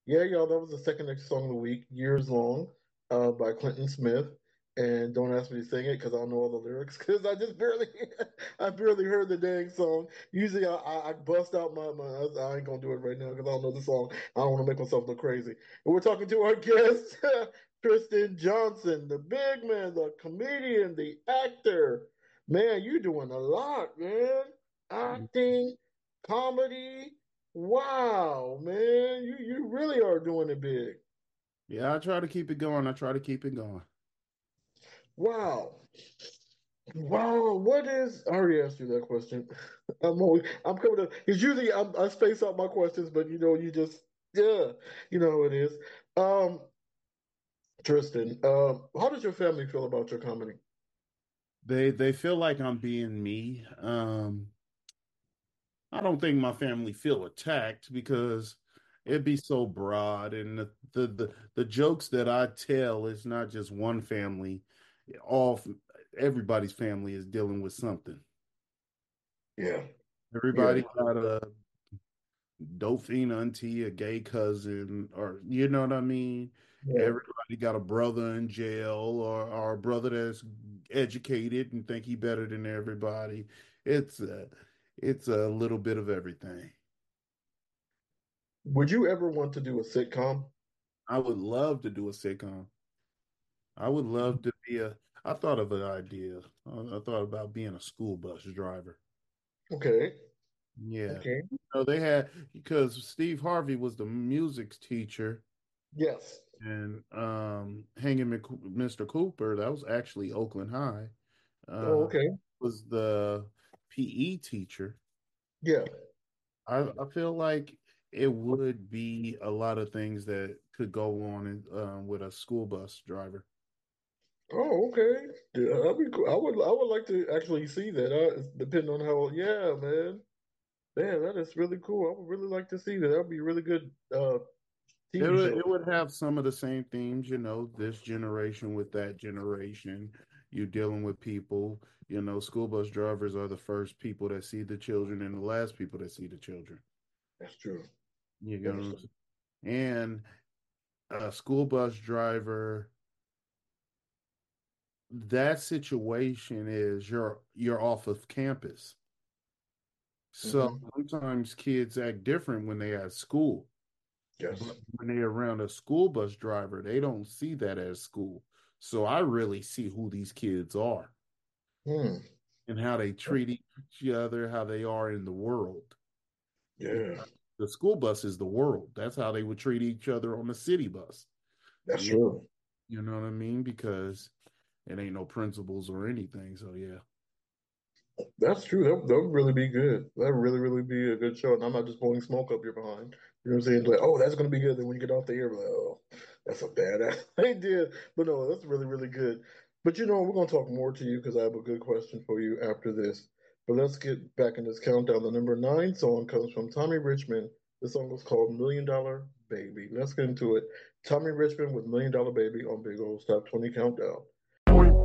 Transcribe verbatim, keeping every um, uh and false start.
Yeah, y'all, that was the second next song of the week, Years Long, uh, by Clinton Smith. And don't ask me to sing it because I don't know all the lyrics because I just barely, I barely heard the dang song. Usually I, I, I bust out my, my, I ain't gonna do it right now because I don't know the song. I don't want to make myself look crazy. And we're talking to our guest, Tristan Johnson, the big man, the comedian, the actor. Man, you're doing a lot, man. Acting, comedy. Wow, man, you you really are doing it big. Yeah, I try to keep it going. I try to keep it going. Wow. Wow, what is I already asked you that question. I'm always I'm coming to because usually I'm, I space out my questions, but you know, you just yeah, you know how it is. Um, Tristan, um, how does your family feel about your comedy? They they feel like I'm being me. Um, I don't think my family feel attacked because it'd be so broad, and the the the, the jokes that I tell is not just one family. All Everybody's family is dealing with something. Yeah, yeah, Everybody got a Dolphine auntie, a gay cousin, or you know what I mean? yeah. Everybody got a brother in jail or, or a brother that's educated and think he better than everybody. It's a, it's a little bit of everything. Would you ever want to do a sitcom? I would love to do a sitcom. I would love to be a, I thought of an idea. I, I thought about being a school bus driver. Okay, Yeah. okay. So they had, because Steve Harvey was the music teacher. Yes. And um, Hanging Mc- mister Cooper, that was actually Oakland High, Oh, uh, okay. was the P E teacher. Yeah. I, I feel like it would be a lot of things that could go on in, um, with a school bus driver. Oh, okay. Yeah, that'd be cool. I would I would like to actually see that. Uh, depending on how, yeah, man. Man, that is really cool. I would really like to see that. That would be a really good uh It T V would, show. it would have some of the same themes, you know, this generation with that generation. You're dealing with people, you know, school bus drivers are the first people that see the children and the last people that see the children. That's true. You That's know, true. and a school bus driver, that situation is you're you're off of campus. So Hmm. sometimes kids act different when they at school, but Yes. when they're around a school bus driver, they don't see that as school. So I really see who these kids are Hmm. and how they treat each other, how they are in the world. Yeah. Because the school bus is the world. That's how they would treat each other on the city bus. That's Yeah, true. you know what I mean? Because it ain't no principles or anything. So yeah. That's true. That that would really be good. That would really, really be a good show. And I'm not just blowing smoke up your behind. You know what I'm saying? Like, oh, that's gonna be good. Then when you get off the air, like, oh, that's a bad idea. But no, that's really, really good. But you know, we're gonna talk more to you because I have a good question for you after this. But let's get back in this countdown. The number nine song comes from Tommy Richmond. The song was called Million Dollar Baby. Let's get into it. Tommy Richmond with Million Dollar Baby on Big Old Top twenty Countdown.